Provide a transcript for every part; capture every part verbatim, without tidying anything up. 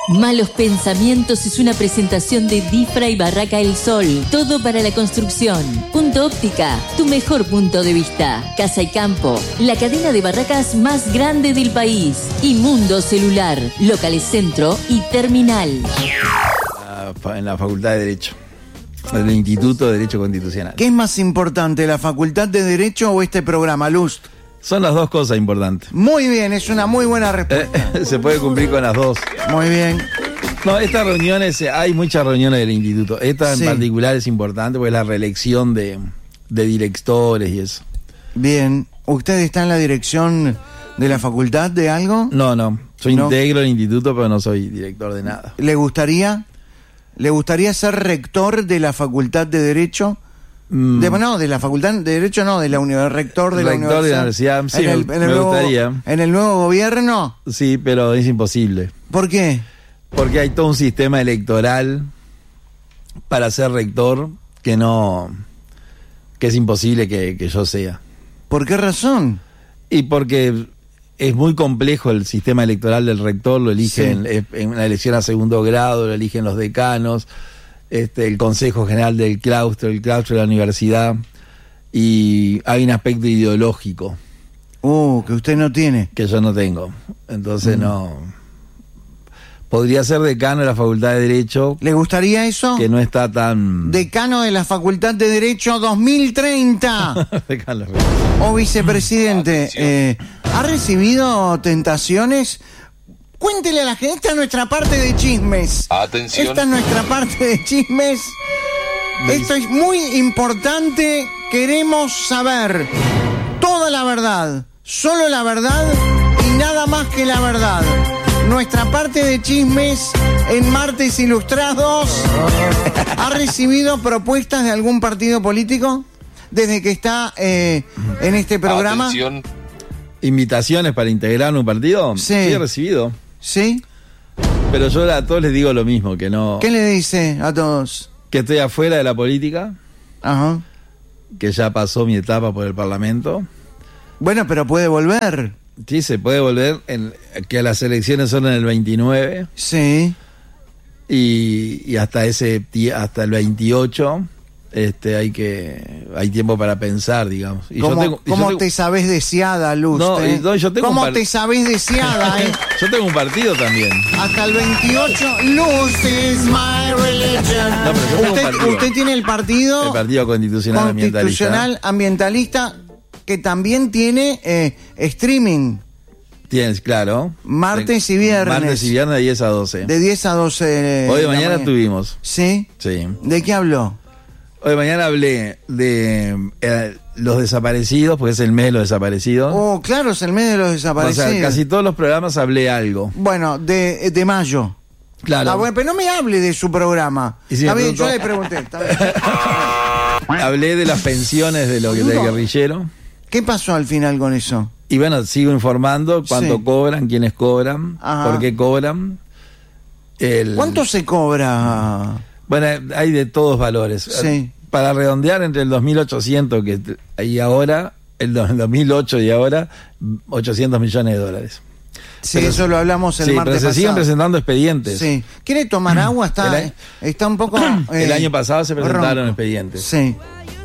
Malos Pensamientos es una presentación de Difra y Barraca El Sol. Todo para la construcción. Punto Óptica, tu mejor punto de vista. Casa y Campo, la cadena de barracas más grande del país. Y Mundo Celular, locales centro y terminal. En la Facultad de Derecho, del Instituto de Derecho Constitucional. ¿Qué es más importante, la Facultad de Derecho o este programa, Luz? Son las dos cosas importantes. Muy bien, es una muy buena respuesta. Eh, se puede cumplir con las dos. Muy bien. No, estas reuniones, hay muchas reuniones del instituto. Esta sí. En particular es importante porque es la reelección de, de directores y eso. Bien. ¿Usted está en la dirección de la facultad de algo? No, no. Soy ¿No? integro del instituto, pero no soy director de nada. ¿Le gustaría? ¿Le gustaría ser rector de la Facultad de Derecho? Mm. De, no, de la Facultad de Derecho no, de la universidad, rector de rector la universidad. de la universidad, sí, en el, me, en el me nuevo, gustaría. ¿En el nuevo gobierno? Sí, pero es imposible. ¿Por qué? Porque hay todo un sistema electoral para ser rector que no, que es imposible que, que yo sea. ¿Por qué razón? Y porque es muy complejo el sistema electoral del rector, lo eligen sí. en una elección a segundo grado, lo eligen los decanos, este, el Consejo General del Claustro, el claustro de la universidad, y hay un aspecto ideológico. Uh, que usted no tiene. Que yo no tengo. Entonces mm. no... Podría ser decano de la Facultad de Derecho. ¿Le gustaría eso? Que no está tan... Decano de la Facultad de Derecho dos mil treinta. Decano. O vicepresidente. Eh, ¿Ha recibido tentaciones? Cuéntele a la gente, esta es nuestra parte de chismes. Atención. Esta es nuestra parte de chismes. Esto es muy importante. Queremos saber toda la verdad. Solo la verdad y nada más que la verdad. Nuestra parte de chismes en Martes Ilustrados. ¿Ha recibido propuestas de algún partido político desde que está eh, en este programa? Atención. ¿Invitaciones para integrar un partido? Sí. Sí, he recibido. ¿Sí? Pero yo a todos les digo lo mismo, que no... ¿Qué le dice a todos? Que estoy afuera de la política. Ajá. Que ya pasó mi etapa por el Parlamento. Bueno, pero puede volver. Sí, se puede volver, en, que las elecciones son en el veintinueve. Sí. Y, y hasta ese hasta el veintiocho este hay que hay tiempo para pensar, digamos. Y ¿Cómo, yo tengo, y ¿cómo yo tengo, te sabés deseada, Luz? No, eh? no, yo tengo ¿Cómo un par... te sabés deseada, eh? Yo tengo un partido también. Hasta el veintiocho, Luz is my religion. No, pero yo tengo usted, un partido. usted tiene el partido... El Partido Constitucional, Constitucional Ambientalista. Ambientalista, que también tiene eh, streaming. Tienes, claro. Martes y viernes. Martes y viernes de diez a doce. De diez a doce. Hoy de mañana, mañana tuvimos. ¿Sí? Sí. ¿De qué habló? Hoy de mañana hablé de eh, los desaparecidos, porque es el mes de los desaparecidos. Oh, claro, es el mes de los desaparecidos. O sea, casi todos los programas hablé algo. Bueno, de, de mayo. Claro. Ah, bueno, pero no me hable de su programa. ¿Y si está me bien, preguntó? yo le pregunté. Está bien. Hablé de las pensiones de lo que del guerrillero. ¿Qué pasó al final con eso? Y bueno, sigo informando cuánto Sí. cobran, quiénes cobran, Ajá. por qué cobran. El... ¿Cuánto se cobra? Bueno, hay de todos valores. Sí. Para redondear, entre el dos mil ochocientos que y ahora, el dos mil ocho y ahora, ochocientos millones de dólares. Sí, pero, eso lo hablamos el sí, martes pero se pasado. siguen presentando expedientes. Sí. ¿Quiere tomar agua? Está, El año- está un poco... El eh, año pasado se presentaron ronco. expedientes. Sí.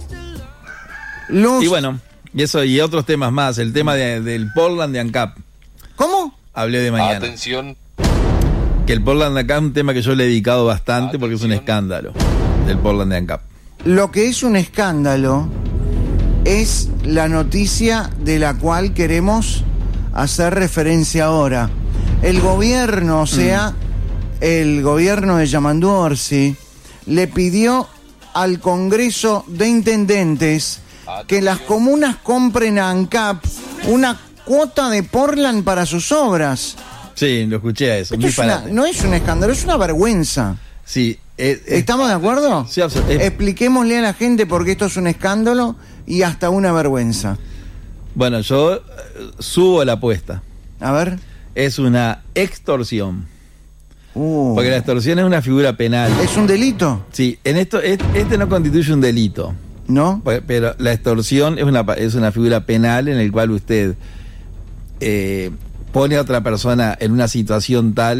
Luz... Y bueno, y eso y otros temas más. El tema de, del Portland de ANCAP. ¿Cómo? Hablé de mañana. Atención. Que el Portland de ANCAP es un tema que yo le he dedicado bastante. Atención. Porque es un escándalo del Portland de ANCAP. Lo que es un escándalo es la noticia de la cual queremos hacer referencia ahora. El gobierno, o sea, mm. el gobierno de Yamandú Orsi, le pidió al Congreso de Intendentes que las comunas compren a ANCAP una cuota de Portland para sus obras. Sí, lo escuché a eso. Esto es una, no es un escándalo, es una vergüenza. Sí. Eh, eh, ¿Estamos de acuerdo? Sí, absolutamente. Eh, Expliquémosle a la gente por qué esto es un escándalo y hasta una vergüenza. Bueno, yo eh, subo la apuesta. A ver. Es una extorsión. Uh. Porque la extorsión es una figura penal. ¿Es un delito? Sí, en esto este no constituye un delito. ¿No? Pero la extorsión es una es una figura penal en el cual usted eh, pone a otra persona en una situación tal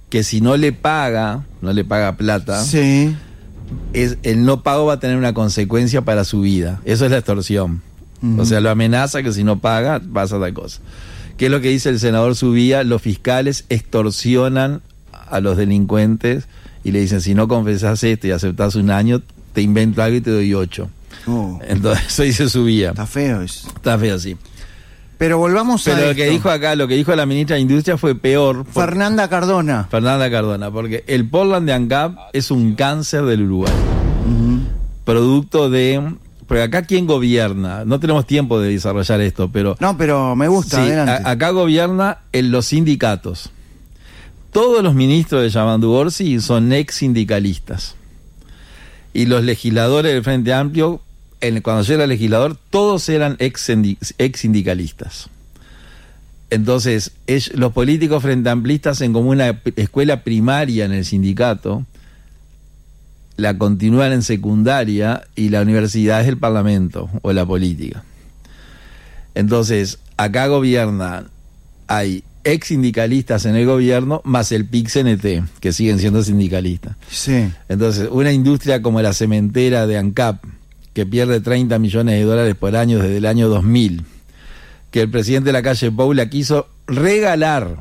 que si no le paga, no le paga plata, Sí. es, el no pago va a tener una consecuencia para su vida. Eso es la extorsión. Ujú. O sea, lo amenaza que si no paga, pasa tal cosa. ¿Qué es lo que dice el senador Subía? Los fiscales extorsionan a los delincuentes y le dicen, si no confesás esto y aceptás un año, te invento algo y te doy ocho. Oh, Entonces, eso dice Subía. está feo eso. Está feo, sí. Pero volvamos a Pero lo que esto. dijo acá, lo que dijo la ministra de Industria fue peor. por- Fernanda Cardona. Fernanda Cardona, porque el Portland de ANCAP es un cáncer del Uruguay. Ujú. Producto de... Porque acá, ¿quién gobierna? No tenemos tiempo de desarrollar esto, pero... No, pero me gusta, Sí, adelante. a- acá gobierna en los sindicatos. Todos los ministros de Yamandu Orsi son ex sindicalistas. Y los legisladores del Frente Amplio, en, cuando yo era legislador, todos eran ex, sindi- ex sindicalistas. Entonces, es- los políticos frente amplistas en como una p- escuela primaria en el sindicato, la continúan en secundaria y la universidad es el parlamento o la política. Entonces, acá gobiernan, hay ex sindicalistas en el gobierno, más el P I C N T, que siguen siendo sindicalistas. Sí. Entonces, una industria como la cementera de ANCAP, que pierde treinta millones de dólares por año desde el año dos mil, que el presidente de la calle Pou la quiso regalar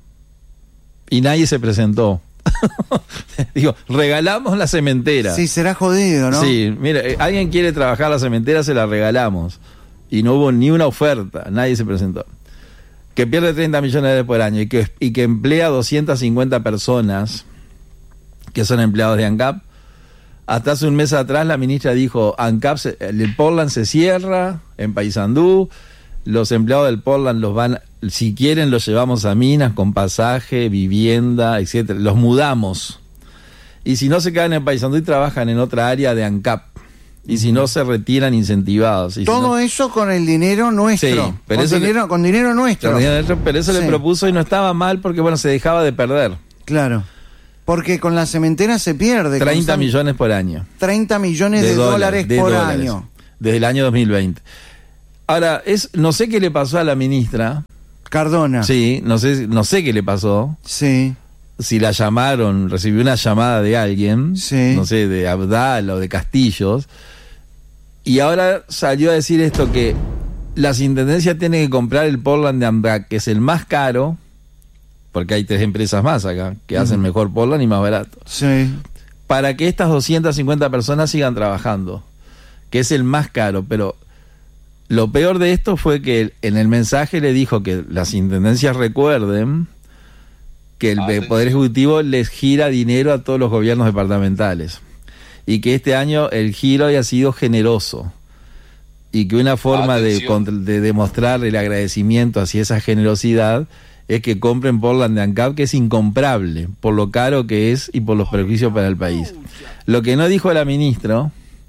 y nadie se presentó. Digo, regalamos la cementera. Sí, será jodido, ¿no? Sí, mira, eh, alguien quiere trabajar la cementera, se la regalamos. Y no hubo ni una oferta, nadie se presentó. Que pierde treinta millones de dólares por año y que, y que emplea doscientas cincuenta personas que son empleados de ANCAP. Hasta hace un mes atrás la ministra dijo, ANCAP, se, el Portland se cierra en Paysandú, los empleados del Portland los van, si quieren los llevamos a Minas con pasaje, vivienda, etcétera, los mudamos. Y si no se quedan en Paysandú y trabajan en otra área de ANCAP. Y si no se retiran incentivados. Y Todo si no, eso con el dinero nuestro. Sí, pero con, eso dinero, le- con dinero nuestro. pero eso Sí. le propuso y no estaba mal porque bueno, se dejaba de perder. Claro. Porque con la cementera se pierde. treinta constan- millones por año. treinta millones de, dólares, de por dólares, año. Desde el año dos mil veinte. Ahora, es, no sé qué le pasó a la ministra. Cardona. Sí, no sé, no sé qué le pasó. Sí. Si la llamaron, recibió una llamada de alguien, Sí. no sé, de Abdal o de Castillos, y ahora salió a decir esto, que las intendencias tienen que comprar el Portland de AMBAC, que es el más caro, porque hay tres empresas más acá, que hacen Ujú. mejor Portland y más barato, Sí. para que estas doscientas cincuenta personas sigan trabajando, que es el más caro. Pero lo peor de esto fue que en el mensaje le dijo que las intendencias recuerden que el Atención. Poder Ejecutivo les gira dinero a todos los gobiernos departamentales y que este año el giro haya sido generoso y que una forma de, Atención. cont- de demostrar el agradecimiento hacia esa generosidad es que compren Portland de ANCAP, que es incomprable por lo caro que es y por los perjuicios para el país. Lo que no dijo la ministra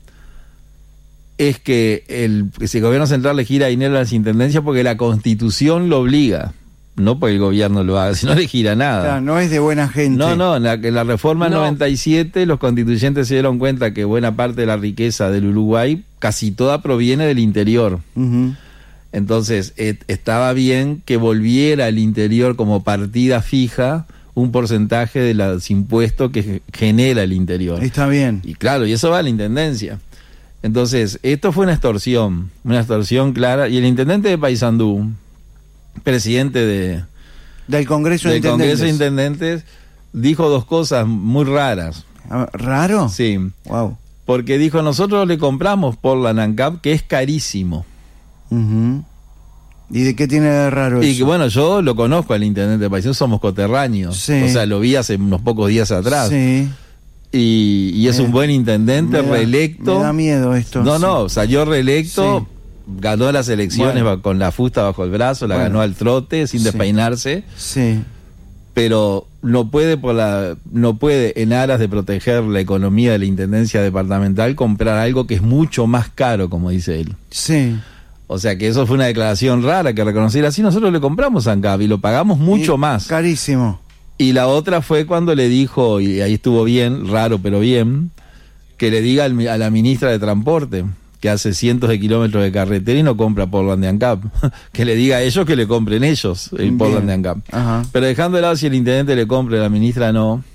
es que el, que si el gobierno central le gira dinero a las intendencias porque la Constitución lo obliga, no porque el gobierno lo haga, si no le gira nada. Claro, no es de buena gente. No, no, en la, en la reforma No. noventa y siete los constituyentes se dieron cuenta que buena parte de la riqueza del Uruguay, casi toda proviene del interior. Ujú. Entonces, et- estaba bien que volviera el interior como partida fija un porcentaje de los impuestos que ge- genera el interior. Está bien. Y claro, y eso va a la intendencia. Entonces, esto fue una extorsión, una extorsión clara. Y el intendente de Paysandú, presidente de, Del Congreso de del Congreso de Intendentes. Intendentes, dijo dos cosas muy raras. Ah, ¿Raro? Sí, Wow. porque dijo, nosotros le compramos por la ANCAP, que es carísimo. Ujú. ¿Y de qué tiene de raro Y eso? que bueno, yo lo conozco al intendente de Paysandú, somos coterráneos. Sí. O sea, lo vi hace unos pocos días atrás. Sí. Y, y es Me- un buen intendente, me da- reelecto. Me da miedo esto. No, sí. no, salió reelecto, Sí. ganó las elecciones Bueno. ba- con la fusta bajo el brazo, la Bueno. ganó al trote, sin Sí. despeinarse, Sí. pero no puede por la no puede en aras de proteger la economía de la intendencia departamental comprar algo que es mucho más caro, como dice él. Sí. O sea que eso fue una declaración rara que reconocer así, nosotros le compramos a ANCAP y lo pagamos mucho Y más. Carísimo. Y la otra fue cuando le dijo, y ahí estuvo bien, raro pero bien, que le diga al mi- a la ministra de Transporte que hace cientos de kilómetros de carretera y no compra Portland de ANCAP. Que le diga a ellos que le compren ellos el Bien. Portland de ANCAP. Ajá. Pero dejando de lado si el intendente le compre, la ministra no.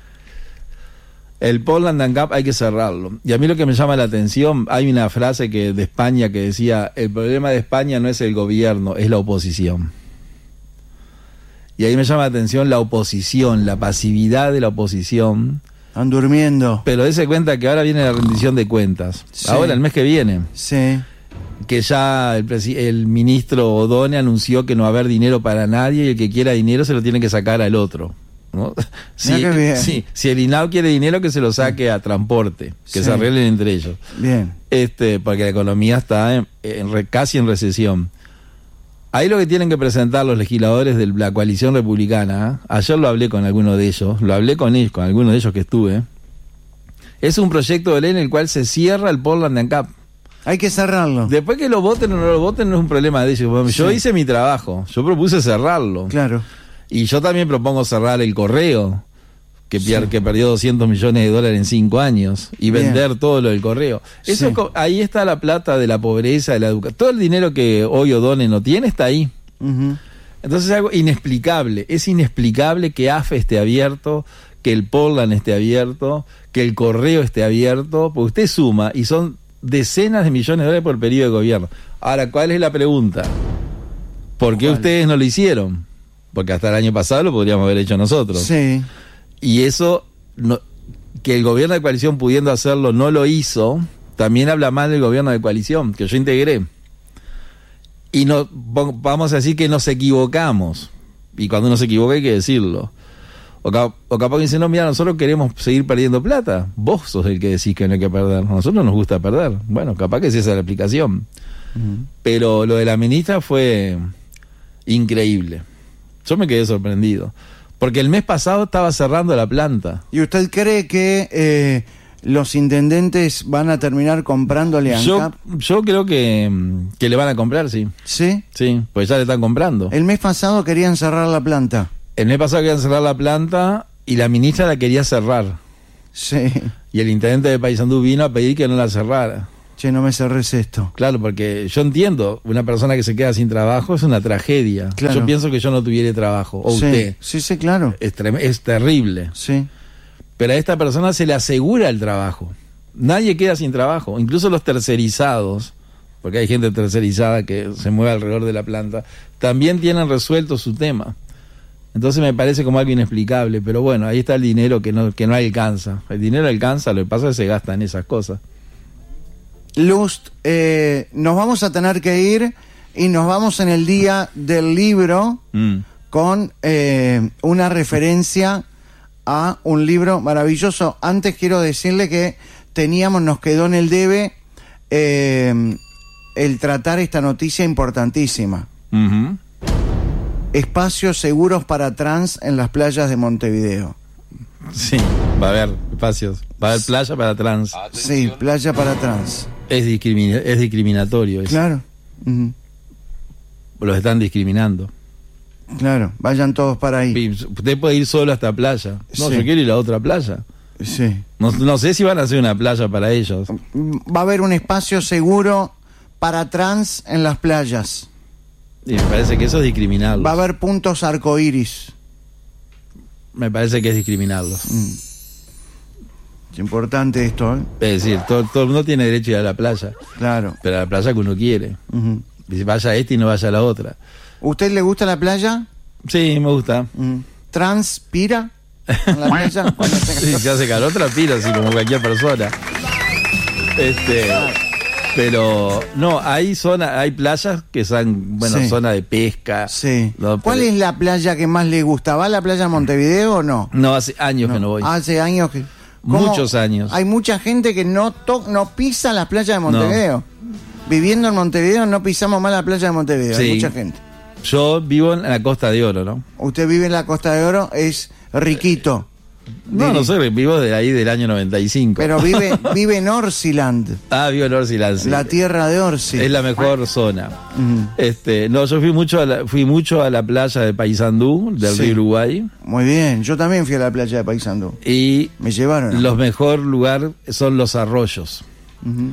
El Portland de ANCAP hay que cerrarlo. Y a mí lo que me llama la atención, hay una frase que de España que decía, el problema de España no es el gobierno, es la oposición. Y ahí me llama la atención la oposición, la pasividad de la oposición. Están durmiendo. Pero dése cuenta que ahora viene la rendición de cuentas. Sí. Ahora, el mes que viene. Sí. Que ya el, el ministro O'Donnell anunció que no va a haber dinero para nadie y el que quiera dinero se lo tiene que sacar al otro, ¿no? Si, sí, si el INAU quiere dinero, que se lo saque a transporte, que sí. se arreglen entre ellos. Bien. Este, porque la economía está en, en, casi en recesión. Ahí lo que tienen que presentar los legisladores de la coalición republicana, ¿eh? Ayer lo hablé con alguno de ellos, lo hablé con ellos, con alguno de ellos que estuve, es un proyecto de ley en el cual se cierra el Portland de ANCAP. Hay que cerrarlo. Después que lo voten o no lo voten no es un problema de ellos. Bueno, sí. Yo hice mi trabajo, yo propuse cerrarlo. Claro. Y yo también propongo cerrar el correo, que, sí. pier, que perdió doscientos millones de dólares en cinco años, y Bien. vender todo lo del correo. Eso sí. Ahí está la plata de la pobreza, de la educación. Todo el dinero que hoy O'Donnell no tiene está ahí. Uh-huh. Entonces es algo inexplicable. Es inexplicable que A F E esté abierto, que el Portland esté abierto, que el correo esté abierto, porque usted suma y son decenas de millones de dólares por periodo de gobierno. Ahora, ¿cuál es la pregunta? ¿Por qué ¿Cuál? ustedes no lo hicieron? Porque hasta el año pasado lo podríamos haber hecho nosotros. Sí. Y eso, no, que el gobierno de coalición pudiendo hacerlo no lo hizo, también habla mal del gobierno de coalición, que yo integré. Y no, vamos a decir que nos equivocamos. Y cuando uno se equivoca hay que decirlo. O, cap, o capaz que dicen, no, mira, nosotros queremos seguir perdiendo plata. Vos sos el que decís que no hay que perder. A nosotros nos gusta perder. Bueno, capaz que esa es la aplicación. Uh-huh. Pero lo de la ministra fue increíble. Yo me quedé sorprendido. Porque el mes pasado estaba cerrando la planta. ¿Y usted cree que eh, los intendentes van a terminar comprándole a ANCAP? Yo, yo creo que, que le van a comprar, sí. ¿Sí? Sí, pues ya le están comprando. El mes pasado querían cerrar la planta. El mes pasado querían cerrar la planta y la ministra la quería cerrar. Sí. Y el intendente de Paysandú vino a pedir que no la cerrara. Che, no me cerres esto. Claro, porque yo entiendo, una persona que se queda sin trabajo es una tragedia. Claro. Yo pienso que yo no tuviera trabajo, o sí, usted. Sí, sí, claro. Es, trem- es terrible. Sí. Pero a esta persona se le asegura el trabajo. Nadie queda sin trabajo, incluso los tercerizados, porque hay gente tercerizada que se mueve alrededor de la planta, también tienen resuelto su tema. Entonces me parece como algo inexplicable, pero bueno, ahí está el dinero que no, que no alcanza. El dinero alcanza, lo que pasa es que se gasta en esas cosas. Lust, eh, nos vamos a tener que ir y nos vamos en el día del libro mm. con eh, una referencia a un libro maravilloso. Antes quiero decirle que teníamos, nos quedó en el debe eh, el tratar esta noticia importantísima. Uh-huh. Espacios seguros para trans en las playas de Montevideo. Sí, va a haber espacios, va a haber playa para trans. Sí, playa para trans. Es, discrimina- es discriminatorio eso. Claro. Uh-huh. Los están discriminando. Claro, vayan todos para ahí. Usted puede ir solo a esta playa. No, sí. Yo quiero ir a otra playa. Sí. No, no sé si van a hacer una playa para ellos. Va a haber un espacio seguro para trans en las playas. Y me parece que eso es discriminarlos. Va a haber puntos arcoíris. Me parece que es discriminarlos. Mm. Es importante esto, ¿eh? Es decir, todo, todo el mundo tiene derecho a ir a la playa. Claro. Pero a la playa que uno quiere. Uh-huh. Y vaya a esta y no vaya a la otra. ¿Usted le gusta la playa? Sí, me gusta. Mm. ¿Transpira en la playa? Sí, se hace calor, transpira, así como cualquier persona. Este... Pero no, hay zona, hay playas que son, bueno, sí. zona de pesca. Sí. ¿No? ¿Cuál Pero... es la playa que más le gusta? ¿Va a la playa de Montevideo o no? No, hace años no. que no voy. Hace años que... Muchos años. Hay mucha gente que no to- no pisa las playas de Montevideo. No. Viviendo en Montevideo no pisamos más la playa de Montevideo. Sí. Hay mucha gente. Yo vivo en la Costa de Oro, ¿no? Usted vive en la Costa de Oro, es riquito. No, no sé, vivo de ahí del año noventa y cinco. Pero vive vive en Orsiland. Ah, vivo en Orsiland, sí. La tierra de Orsi. Es la mejor zona. Uh-huh. Este, no, yo fui mucho a la, fui mucho a la playa de Paysandú, del sí. río Uruguay. Muy bien, yo también fui a la playa de Paysandú. Y me llevaron. Los mejor lugar son los arroyos. Uh-huh.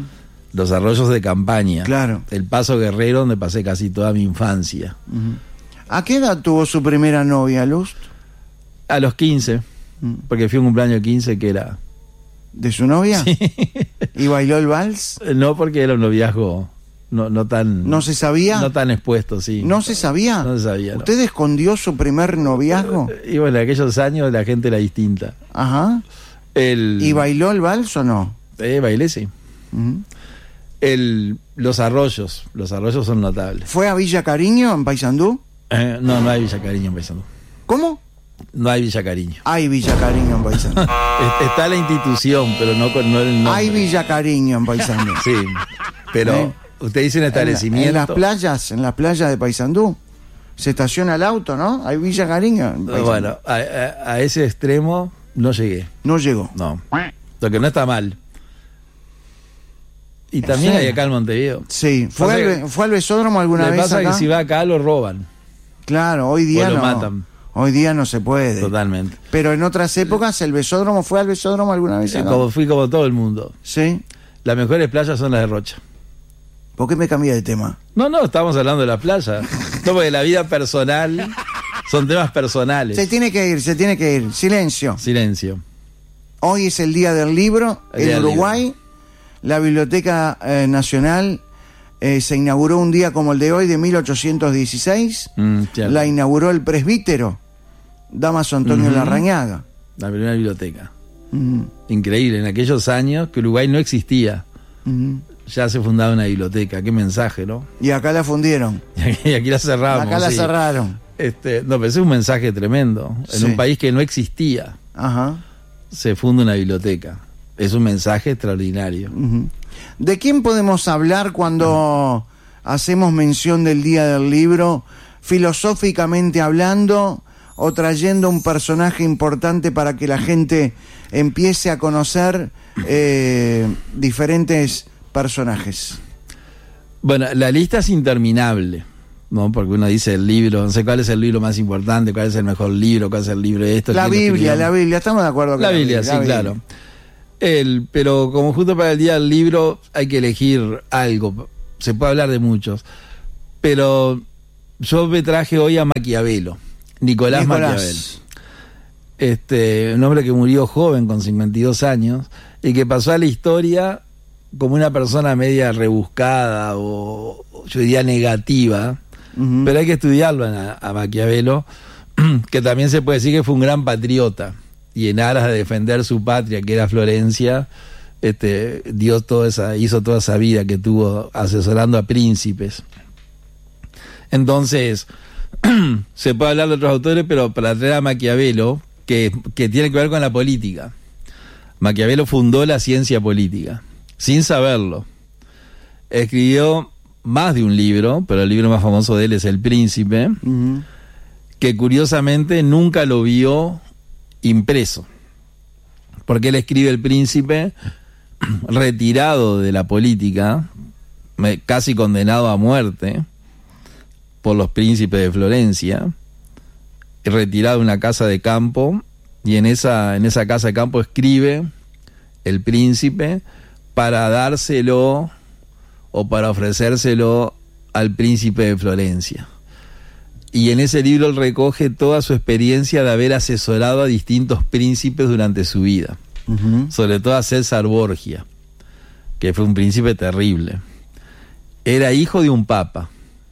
los arroyos de campaña. Claro. El Paso Guerrero, donde pasé casi toda mi infancia. Uh-huh. ¿A qué edad tuvo su primera novia, Lust? A los quince, uh-huh. porque fui a un cumpleaños quince que era... ¿De su novia? Sí. ¿Y bailó el vals? No, porque era un noviazgo no, no tan... ¿No se sabía? No tan expuesto, sí. ¿No se sabía? No se sabía, ¿Usted no. escondió su primer noviazgo? Y bueno, en aquellos años la gente era distinta. Ajá. El... ¿Y bailó el vals o no? Eh, bailé, sí. Uh-huh. El, los arroyos, los arroyos son notables. ¿Fue a Villa Cariño, en Paysandú? Eh, no, no hay Villa Cariño en Paysandú. ¿Cómo? No hay Villa Cariño. Hay Villa Cariño en Paysandú. Está la institución, pero no con no el nombre. Hay Villa Cariño en Paysandú. Sí, pero ¿Eh? usted dice un establecimiento. En, la, en las playas, en las playas de Paysandú. Se estaciona el auto, ¿no? Hay Villa Cariño en Paysandú. Bueno, a, a, a ese extremo no llegué. No llegó. No. Lo que no está mal. Y también ¿Sí? hay acá en Montevideo. Sí. ¿Fue, al, que, ¿Fue al besódromo alguna le vez pasa acá? que si va acá lo roban. Claro, hoy día o lo no. matan. Hoy día no se puede. Totalmente. Pero en otras épocas, ¿el besódromo fue al besódromo alguna vez acá? Como fui como todo el mundo. Sí. Las mejores playas son las de Rocha. ¿Por qué me cambié de tema? No, no, estamos hablando de la playa. No, porque la vida personal son temas personales. Se tiene que ir, se tiene que ir. Silencio. Silencio. Hoy es el Día del Libro El en Uruguay. Libro. La Biblioteca eh, Nacional eh, se inauguró un día como el de hoy, de mil ochocientos dieciséis. Mm, la inauguró el presbítero Damaso Antonio uh-huh. Larrañaga. La primera biblioteca. Uh-huh. Increíble, en aquellos años que Uruguay no existía. Uh-huh. Ya se fundaba una biblioteca, qué mensaje, ¿no? Y acá la fundieron. Y aquí, aquí la cerramos. Acá la sí. cerraron. Este, no, pero es un mensaje tremendo. En sí. un país que no existía, Ajá. se funda una biblioteca. Es un mensaje extraordinario. Uh-huh. ¿De quién podemos hablar cuando uh-huh. hacemos mención del Día del Libro, filosóficamente hablando, o trayendo un personaje importante para que la gente empiece a conocer eh, diferentes personajes? Bueno, la lista es interminable, ¿no? Porque uno dice el libro, no sé cuál es el libro más importante, cuál es el mejor libro, cuál es el libro de esto. La Biblia, la Biblia, estamos de acuerdo con la, la Biblia. La Biblia, sí, Biblia. claro. El, pero como justo para el Día del Libro hay que elegir algo. Se puede hablar de muchos. Pero yo me traje hoy a Maquiavelo, Nicolás, Nicolás. Maquiavelo. Este, un hombre que murió joven, con cincuenta y dos años, y que pasó a la historia como una persona media rebuscada o, yo diría, negativa. Uh-huh. Pero hay que estudiarlo a, a Maquiavelo, que también se puede decir que fue un gran patriota. Y en aras de defender su patria, que era Florencia, este, dio toda esa, hizo toda esa vida que tuvo asesorando a príncipes. Entonces, se puede hablar de otros autores, pero para traer a Maquiavelo, que, que tiene que ver con la política. Maquiavelo fundó la ciencia política, sin saberlo. Escribió más de un libro, pero el libro más famoso de él es El Príncipe, uh-huh. que curiosamente nunca lo vio impreso, porque él escribe El Príncipe retirado de la política, casi condenado a muerte por los príncipes de Florencia, retirado de una casa de campo, y en esa, en esa casa de campo escribe El Príncipe para dárselo o para ofrecérselo al príncipe de Florencia. Y en ese libro él recoge toda su experiencia de haber asesorado a distintos príncipes durante su vida. Uh-huh. Sobre todo a César Borgia, que fue un príncipe terrible. Era hijo de un papa.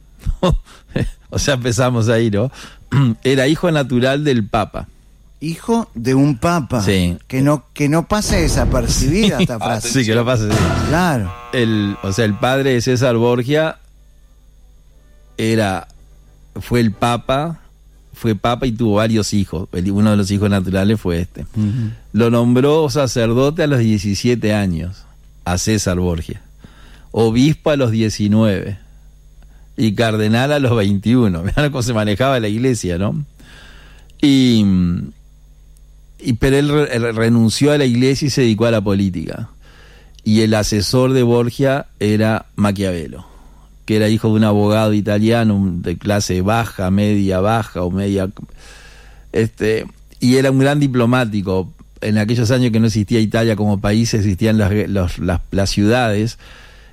O sea, empezamos ahí, ¿no? Era hijo natural del papa. Hijo de un papa. Sí. Que no, que no pase desapercibida sí. esta frase. Sí, que no pase. Sí. Claro. El, o sea, el padre de César Borgia era... fue el papa, fue papa y tuvo varios hijos. Uno de los hijos naturales fue este. Uh-huh. Lo nombró sacerdote a los diecisiete años, a César Borgia. Obispo a los diecinueve. Y cardenal a los veintiuno. Mirá cómo se manejaba la iglesia, ¿no? Y, y pero él, re, él renunció a la iglesia y se dedicó a la política. Y el asesor de Borgia era Maquiavelo, que era hijo de un abogado italiano de clase baja, media baja o media, este, y era un gran diplomático. En aquellos años que no existía Italia como país, existían las, los, las, las ciudades,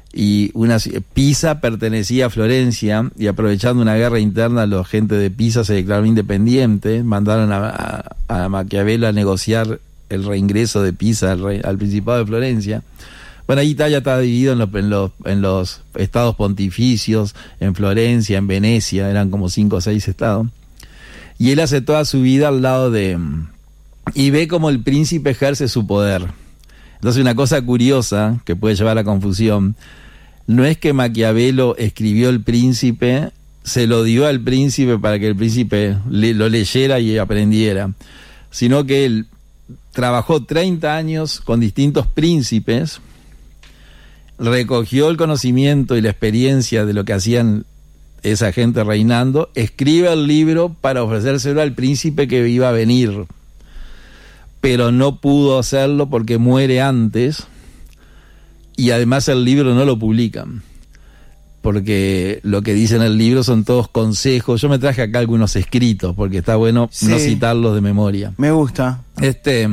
y una Pisa pertenecía a Florencia, y aprovechando una guerra interna, los gente de Pisa se declararon independientes, mandaron a, a, a Maquiavelo a negociar el reingreso de Pisa al, rey, al Principado de Florencia. Bueno, ahí Italia estaba dividido en los, en los en los estados pontificios, en Florencia, en Venecia, eran como cinco o seis estados. Y él hace toda su vida al lado de... y ve cómo el príncipe ejerce su poder. Entonces, una cosa curiosa que puede llevar a confusión, no es que Maquiavelo escribió El Príncipe, se lo dio al príncipe para que el príncipe le, lo leyera y aprendiera, sino que él trabajó treinta años con distintos príncipes, recogió el conocimiento y la experiencia de lo que hacían esa gente reinando, escribe el libro para ofrecérselo al príncipe que iba a venir, pero no pudo hacerlo porque muere antes, y además el libro no lo publican, porque lo que dice en el libro son todos consejos. Yo me traje acá algunos escritos, porque está bueno sí, no citarlos de memoria. Me gusta. Este...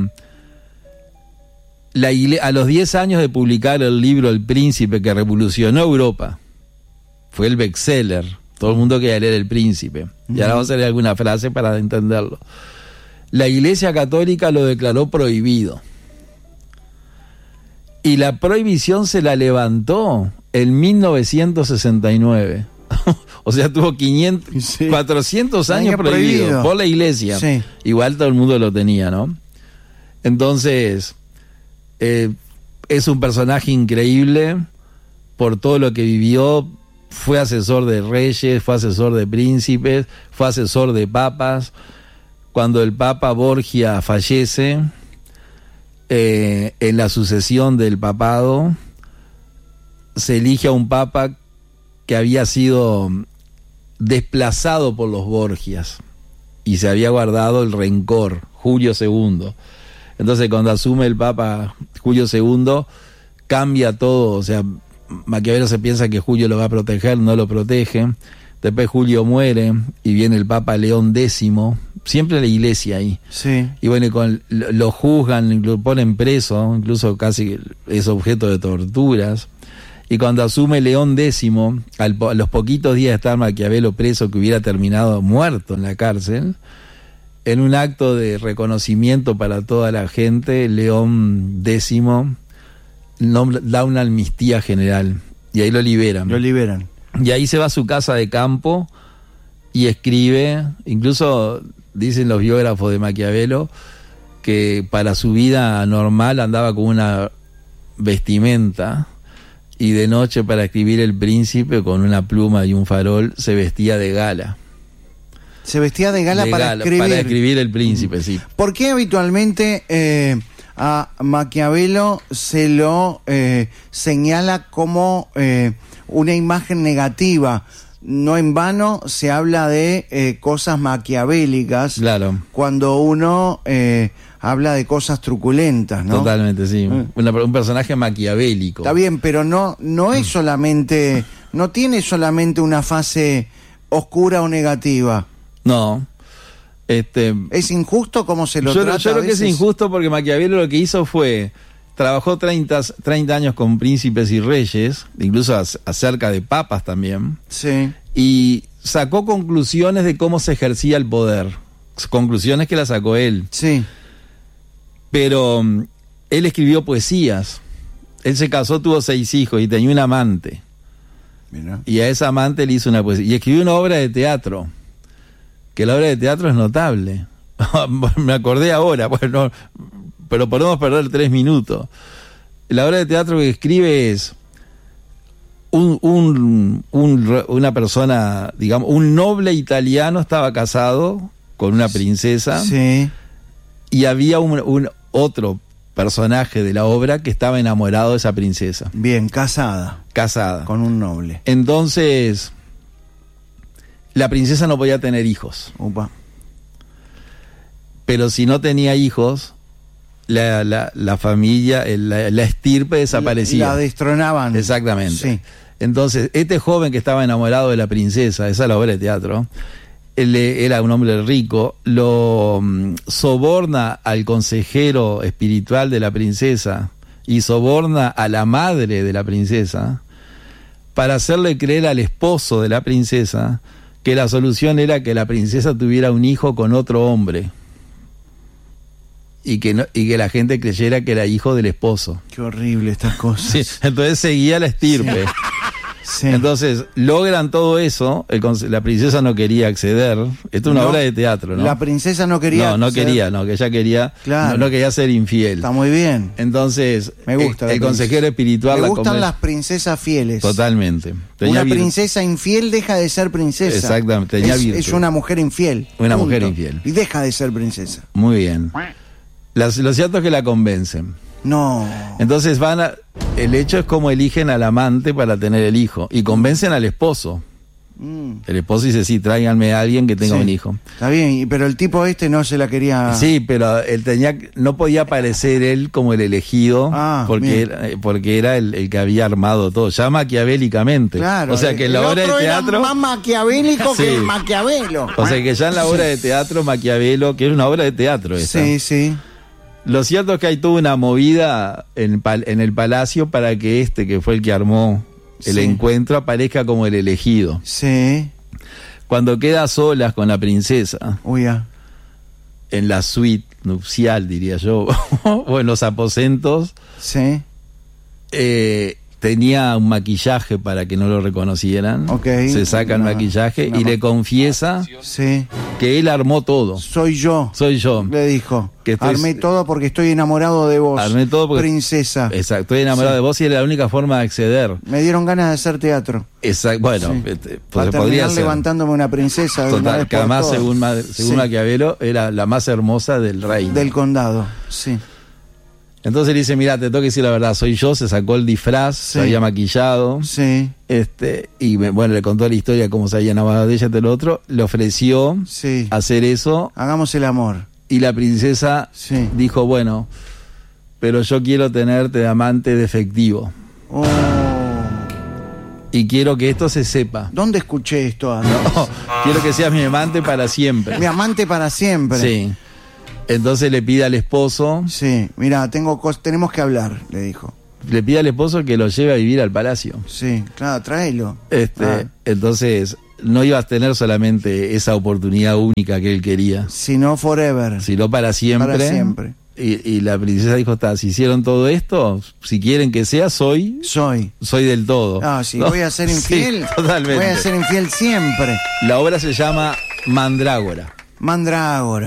La igle- a los diez años de publicar el libro El Príncipe, que revolucionó Europa, fue el bestseller, todo el mundo quería leer El Príncipe, uh-huh. Y ahora vamos a leer alguna frase para entenderlo. La Iglesia Católica lo declaró prohibido, y la prohibición se la levantó en mil novecientos sesenta y nueve. O sea, tuvo quinientos, sí. cuatrocientos años prohibido, prohibido por la Iglesia. Sí. Igual todo el mundo lo tenía, ¿no? Entonces... Eh, es un personaje increíble por todo lo que vivió. Fue asesor de reyes, fue asesor de príncipes, fue asesor de papas. Cuando el Papa Borgia fallece, eh, en la sucesión del papado, se elige a un papa que había sido desplazado por los Borgias y se había guardado el rencor, Julio segundo. Entonces, cuando asume el Papa Julio segundo, cambia todo. O sea, Maquiavelo se piensa que Julio lo va a proteger, no lo protege. Después Julio muere y viene el Papa León décimo, siempre la Iglesia ahí. Sí. Y bueno, con, lo juzgan, lo ponen preso, incluso casi es objeto de torturas. Y cuando asume León décimo, al, a los poquitos días de estar Maquiavelo preso, que hubiera terminado muerto en la cárcel, en un acto de reconocimiento para toda la gente, León décimo da una amnistía general y ahí lo liberan. Lo liberan. Y ahí se va a su casa de campo y escribe, incluso dicen los biógrafos de Maquiavelo, que para su vida normal andaba con una vestimenta y de noche, para escribir El Príncipe, con una pluma y un farol, se vestía de gala. Se vestía de gala, de para, gala escribir. para escribir El Príncipe, sí. ¿Por qué habitualmente eh, a Maquiavelo se lo eh, señala como eh, una imagen negativa? No en vano se habla de eh, cosas maquiavélicas, claro, cuando uno eh, habla de cosas truculentas, ¿no? Totalmente, sí. Mm. Una, un personaje maquiavélico. Está bien, pero no, no es solamente, no tiene solamente una fase oscura o negativa. No. Este, ¿Es injusto cómo se lo yo, trata? Yo creo que es injusto porque Maquiavelo lo que hizo fue, trabajó treinta, treinta años con príncipes y reyes, incluso acerca de papas también. Sí. Y sacó conclusiones de cómo se ejercía el poder. Conclusiones que las sacó él. Sí. Pero um, él escribió poesías. Él se casó, tuvo seis hijos y tenía un amante. Mira. Y a esa amante le hizo una poesía. Y escribió una obra de teatro. Que la obra de teatro es notable. Me acordé ahora, bueno, pero podemos perder tres minutos. La obra de teatro que escribe es un, un, un, una persona, digamos, un noble italiano estaba casado con una princesa. Sí. Y había un, un otro personaje de la obra que estaba enamorado de esa princesa. Bien, casada. Casada. Con un noble. Entonces, la princesa no podía tener hijos. Opa. Pero si no tenía hijos, la, la, la familia, la, la estirpe desaparecía. La, la destronaban. Exactamente. Sí. Entonces, este joven que estaba enamorado de la princesa, esa es la obra de teatro, él era un hombre rico, lo um, soborna al consejero espiritual de la princesa y soborna a la madre de la princesa para hacerle creer al esposo de la princesa que la solución era que la princesa tuviera un hijo con otro hombre. Y que, no, y que la gente creyera que era hijo del esposo. Qué horrible estas cosas. Sí, entonces seguía la estirpe. Sí. Sí. Entonces logran todo eso. El, la princesa no quería acceder. Esto es una no, obra de teatro, ¿no? La princesa no quería. No, no acceder. quería, no, que ella quería. Claro. No, no quería ser infiel. Está muy bien. Entonces, me gusta el, el consejero espiritual. Me la gustan conven... las princesas fieles. Totalmente. Tenía una vir... princesa infiel deja de ser princesa. Exactamente. Tenía es, es una mujer infiel. Una punto. mujer infiel. Y deja de ser princesa. Muy bien. Las, lo cierto es que la convencen. No. Entonces van a, el hecho es cómo eligen al amante para tener el hijo. Y convencen al esposo. Mm. El esposo dice, sí, tráiganme a alguien que tenga sí. un hijo. Está bien, pero el tipo este no se la quería... Sí, pero él tenía, no podía aparecer él como el elegido, ah, porque, era, porque era el, el que había armado todo, ya maquiavélicamente. Claro, o sea que en la el obra otro de teatro... era más maquiavélico sí. que Maquiavelo. O sea que ya en la obra sí. de teatro, Maquiavelo, que era una obra de teatro esa. Sí, sí. Lo cierto es que hay toda una movida en, en el palacio para que este, que fue el que armó el sí. encuentro, aparezca como el elegido. Sí. Cuando queda a solas con la princesa, Uy, ya. en la suite nupcial, diría yo, o en los aposentos, sí. eh, tenía un maquillaje para que no lo reconocieran. Okay. Se saca una, el maquillaje y le confiesa sí. que él armó todo. Soy yo. Soy yo. Le dijo. Que estoy, armé todo porque estoy enamorado de vos. Armé todo porque, princesa. Exacto, estoy enamorado sí. de vos y era la única forma de acceder. Me dieron ganas de hacer teatro. Exacto, bueno, sí. este, pues podría ser. Levantándome una princesa. De Total, una vez que además, por según, según sí. Maquiavelo, era la más hermosa del reino. Del condado, sí. Entonces le dice, mira, te tengo que decir la verdad, soy yo, se sacó el disfraz, sí. se había maquillado, sí. este, y me, bueno, le contó la historia de cómo se había enamorado de ella, de lo otro, le ofreció sí. hacer eso. Hagamos el amor. Y la princesa sí. dijo, bueno, pero yo quiero tenerte de amante defectivo. Oh. Y quiero que esto se sepa. ¿Dónde escuché esto antes? No, quiero que seas mi amante para siempre. Mi amante para siempre. Sí. Entonces le pide al esposo... Sí, mira, tengo cos tenemos que hablar, le dijo. Le pide al esposo que lo lleve a vivir al palacio. Sí, claro, tráelo. Este, ah. Entonces, no ibas a tener solamente esa oportunidad única que él quería. Sino forever. Sino para siempre. Para siempre. Y, y la princesa dijo, está, si hicieron todo esto, si quieren que sea, soy... Soy. Soy del todo. Ah, si ¿no? voy a ser infiel, sí, totalmente. Voy a ser infiel siempre. La obra se llama Mandrágora. Mandrágora.